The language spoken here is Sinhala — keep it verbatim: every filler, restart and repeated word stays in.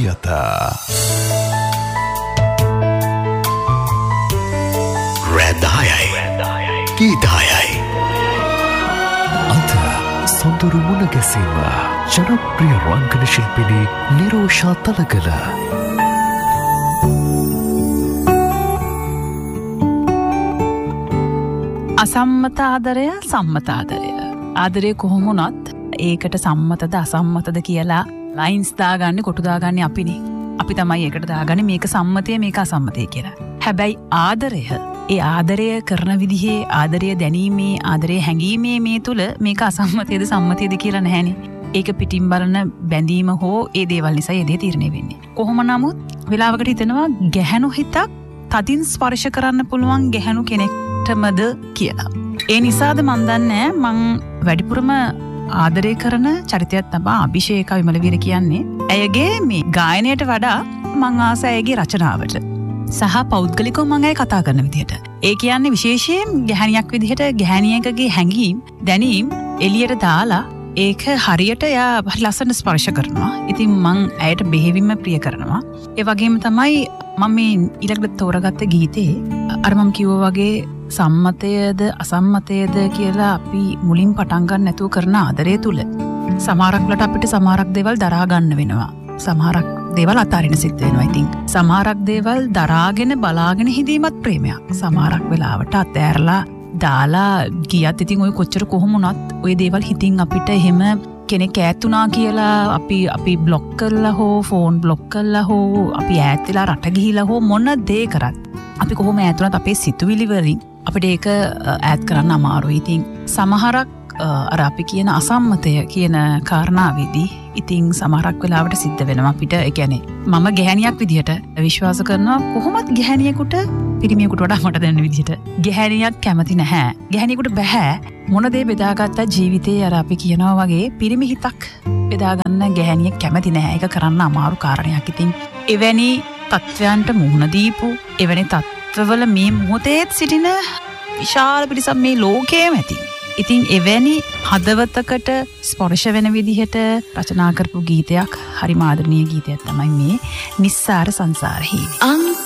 සියත රැදායයි ගීතායයි අද සොඳුරු මුණ ගැසීම ජනප්‍රිය රංගන ශිල්පිනී නිරෝෂා තලගල අසම්මත ආදරය සම්මත ආදරය ආදරය කොහොම වුණත් ඒකට සම්මතද අසම්මතද කියලා ලයින්ස් දාගන්නේ කොටු දාගන්නේ අපිනේ. අපි තමයි ඒකට දාගන්නේ මේක සම්මතය මේක අසම්මතය කියලා. හැබැයි ආදරය ඒ ආදරය කරන විදිහේ ආදරය දැනීමේ ආදරය හැඟීමේ මේ තුල මේක අසම්මතයද සම්මතයද කියලා නැහැනේ. ඒක පිටින් බලන බැඳීම හෝ ඒ දේවල් නිසා ඒ දේ තීරණය වෙන්නේ. කොහොම නමුත් වෙලාවකට හිතෙනවා ගැහැණු හිතක් තදින් ස්පර්ශ කරන්න පුළුවන් ගැහැණු කෙනෙක්ටමද කියලා. ඒ නිසාද මන් දන්නේ මං වැඩිපුරම ආදරය කරන චරිතයක් තමයි අභිෂේක විමලවීර කියන්නේ. ඇයගේ මේ ගායනයට වඩා මං ආස ඇයගේ රචනාවට. සහ පෞද්ගලිකව මං ඇය කතා කරන විදිහට. ඒ කියන්නේ විශේෂයෙන් ගැහැණියක් විදිහට ගැහැණියකගේ හැඟීම් දැනීම් එළියට දාලා ඒක හරියට එයා හරි ලස්සන ස්පර්ශ කරනවා. ඉතින් මං ඇයට බෙහෙවින්ම ප්‍රිය කරනවා. ඒ වගේම තමයි මම මේ ඊළඟට තෝරගත්ත ගීතේ අර මම කිව්වා වගේ සම්මතයද අසම්මතයද කියලා අපි මුලින් පටන් ගන්න නැතුව කරන ආදරය තුල සමහරක් වෙලට අපිට සමහරක් දේවල් දරා ගන්න වෙනවා. සමහරක් දේවල් අතාරින්න සිද්ධ වෙනවා. ඉතින් සමහරක් දේවල් දරාගෙන බලාගෙන හිඳීමත් ප්‍රේමයක්. සමහරක් වෙලාවට අතෑරලා දාලා ගියත් ඉතින් ඔය කොච්චර කොහොම වුණත් ඔය දේවල් හිතින් අපිට එහෙම කෙනෙක් ඈත් වුණා කියලා අපි අපි බ්ලොක් කරලා හෝ ෆෝන් බ්ලොක් කරලා හෝ අපි ඈත් වෙලා රට ගිහිලා හෝ මොන දේ කරත් අපි කොහොම ඈත් වුණත් අපේ සිතුවිලි වලින් අපිට ඒක ඈත් කරන්න අමාරුයි. ඉතින් සමහරක් අර අපි කියන අසම්මතය කියන කාරණාවේදී ඉතින් සමහරක් වෙලාවට සිද්ධ වෙනවා අපිට. ඒ කියන්නේ මම ගැහැණියක් විදිහට විශ්වාස කරනවා කොහොමත් ගැහැණියෙකුට පිරිමියෙකුට වඩා මට දැනෙන විදිහට ගැහැණියක් කැමති නැහැ. ගැහැණියෙකුට බෑ මොන දේ බෙදාගත්ත ජීවිතේ අර අපි කියනවා වගේ පිරිමි හිතක් බෙදාගන්න ගැහැණියෙක් කැමති නැහැ. ඒක කරන්න අමාරු කාරණයක්. ඉතින් එවැනි තත්ත්වයන්ට මුහුණ දීපු එවැනි තත්ත්වවල මේ මොහොතේත් සිටින විශාල පිරිසක් මේ ලෝකයේම ඇති. ඉතින් එවැනි හදවතකට ස්පර්ශ වෙන විදිහට රචනා කරපු ගීතයක් හරිම ආදරණීය ගීතයක් තමයි මේ නිස්සාර සංසාර හීනේ.